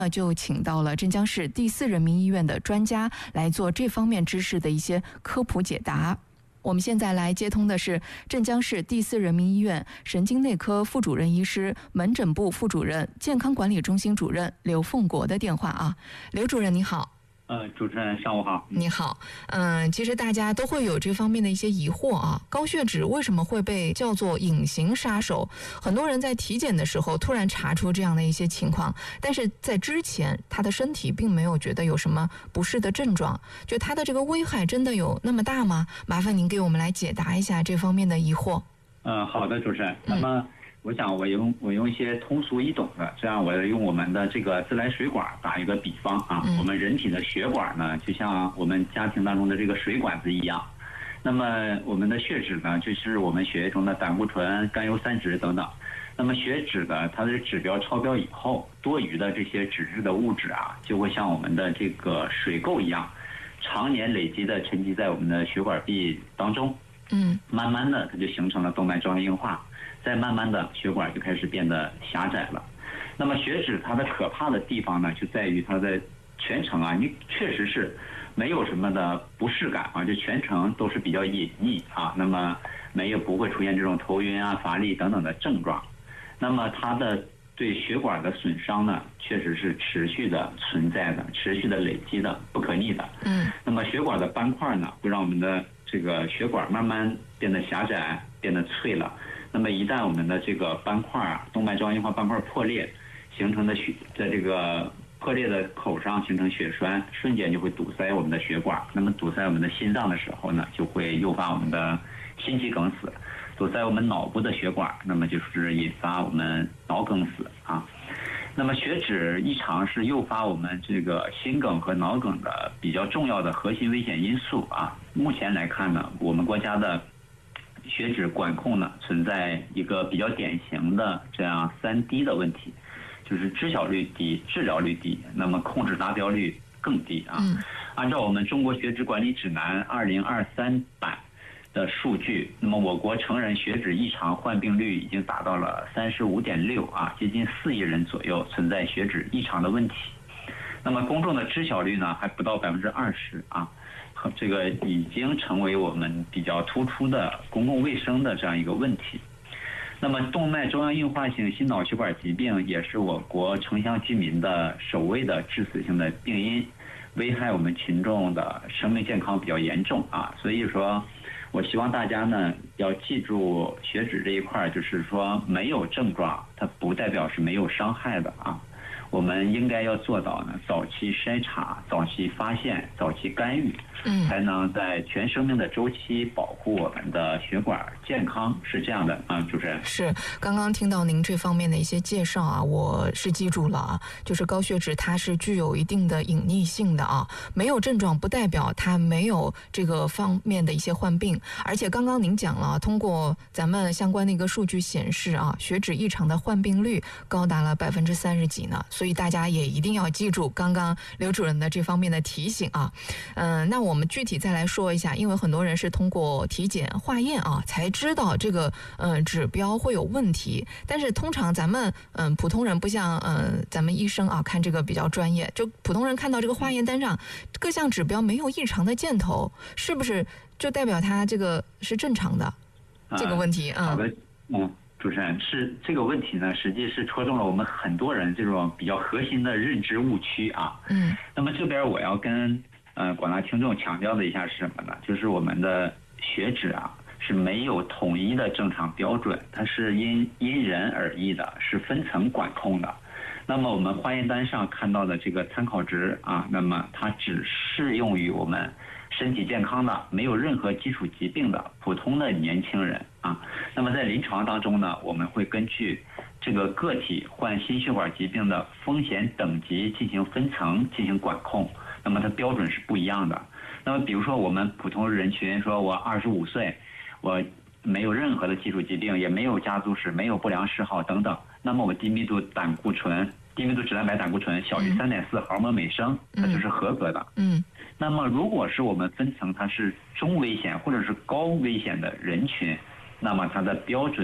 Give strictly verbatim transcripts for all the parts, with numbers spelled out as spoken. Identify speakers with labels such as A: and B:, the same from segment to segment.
A: 呃，就请到了镇江市第四人民医院的专家来做这方面知识的一些科普解答。我们现在来接通的是镇江市第四人民医院神经内科副主任医师、门诊部副主任、健康管理中心主任刘凤国的电话啊。刘主任你好。
B: 呃，主持人上午好。
A: 你好。嗯、呃，其实大家都会有这方面的一些疑惑啊，高血脂为什么会被叫做隐形杀手？很多人在体检的时候突然查出这样的一些情况，但是在之前他的身体并没有觉得有什么不适的症状，就他的这个危害真的有那么大吗？麻烦您给我们来解答一下这方面的疑惑。
B: 嗯，好的，主持人。那么我想我用我用一些通俗易懂的，这样我用我们的这个自来水管打一个比方啊，嗯、我们人体的血管呢，就像我们家庭当中的这个水管子一样。那么我们的血脂呢，就是我们血液中的胆固醇、甘油三酯等等。那么血脂呢，它的指标超标以后，多余的这些脂质的物质啊，就会像我们的这个水垢一样，常年累积的沉积在我们的血管壁当中。嗯，慢慢的它就形成了动脉粥样硬化。再慢慢的血管就开始变得狭窄了。那么血脂它的可怕的地方呢，就在于它的全程啊，你确实是没有什么的不适感啊，就全程都是比较隐匿啊，那么没有不会出现这种头晕啊、乏力等等的症状。那么它的对血管的损伤呢，确实是持续的存在的、持续的累积的、不可逆的。嗯。那么血管的斑块呢，会让我们的这个血管慢慢变得狭窄、变得脆了。那么一旦我们的这个斑块啊，动脉粥样硬化斑块破裂，形成的血在这个破裂的口上形成血栓，瞬间就会堵塞我们的血管。那么堵塞我们的心脏的时候呢，就会诱发我们的心肌梗死；堵塞我们脑部的血管，那么就是引发我们脑梗死啊。那么血脂异常是诱发我们这个心梗和脑梗的比较重要的核心危险因素啊。目前来看呢，我们国家的血脂管控呢，存在一个比较典型的这样三低的问题，就是知晓率低、治疗率低，那么控制达标率更低啊。嗯、按照我们中国血脂管理指南二零二三版的数据，那么我国成人血脂异常患病率已经达到了三十五点六啊，接近四亿人左右存在血脂异常的问题。那么公众的知晓率呢，还不到百分之二十啊。这个已经成为我们比较突出的公共卫生的这样一个问题。那么动脉粥样硬化性心脑血管疾病也是我国城乡居民的首位的致死性的病因，危害我们群众的生命健康比较严重啊。所以说我希望大家呢要记住血脂这一块，就是说没有症状它不代表是没有伤害的啊。我们应该要做到呢，早期筛查、早期发现、早期干预，嗯，才能在全生命的周期保护我们的血管健康，是这样的啊，主持人。
A: 是，刚刚听到您这方面的一些介绍啊，我是记住了啊，就是高血脂它是具有一定的隐匿性的啊，没有症状不代表它没有这个方面的一些患病，而且刚刚您讲了，通过咱们相关的一个数据显示啊，血脂异常的患病率高达了百分之三十几呢。所以大家也一定要记住刚刚刘主任的这方面的提醒啊。嗯，那我们具体再来说一下，因为很多人是通过体检化验啊才知道这个嗯、呃、指标会有问题，但是通常咱们嗯、呃、普通人不像嗯、呃、咱们医生啊看这个比较专业，就普通人看到这个化验单上各项指标没有异常的箭头，是不是就代表他这个是正常的、啊、这个问题？嗯，
B: 好的，嗯。主持人，是这个问题呢，实际是戳中了我们很多人这种比较核心的认知误区啊。嗯。那么这边我要跟呃广大听众强调的一下是什么呢？就是我们的血脂啊是没有统一的正常标准，它是因因人而异的，是分层管控的。那么我们化验单上看到的这个参考值啊，那么它只适用于我们身体健康的、没有任何基础疾病的普通的年轻人啊。那么在临床当中呢，我们会根据这个个体患心血管疾病的风险等级进行分层进行管控，那么它标准是不一样的。那么比如说我们普通人群，说我二十五岁，我没有任何的基础疾病，也没有家族史，没有不良嗜好等等，那么我低密度胆固醇、低密度脂蛋白胆固醇小于 三点四 毫摩每升，它就是合格的。嗯。那么如果是我们分层它是中危险或者是高危险的人群，那么它的标准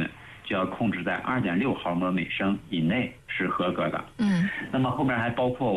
B: 就要控制在二点六毫摩每升以内是合格的。
A: 嗯，
B: 那么后面还包括